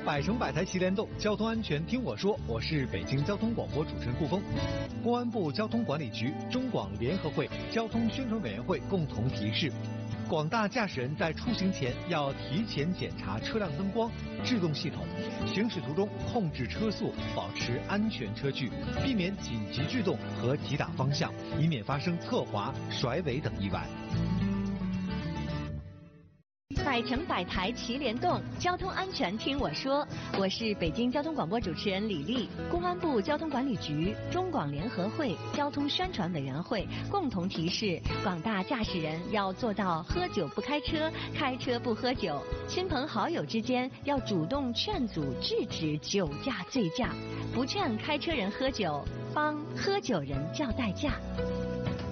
百城百台齐联动，交通安全听我说。我是北京交通广播主持人顾峰。公安部交通管理局、中广联合会交通宣传委员会共同提示，广大驾驶人在出行前要提前检查车辆灯光、制动系统，行驶途中控制车速，保持安全车距，避免紧急制动和急打方向，以免发生侧滑、甩尾等意外。 百城百台齐联动，交通安全听我说。我是北京交通广播主持人李丽。公安部交通管理局、中广联合会交通宣传委员会共同提示，广大驾驶人要做到喝酒不开车，开车不喝酒。亲朋好友之间要主动劝阻制止酒驾醉驾，不劝开车人喝酒，帮喝酒人叫代驾。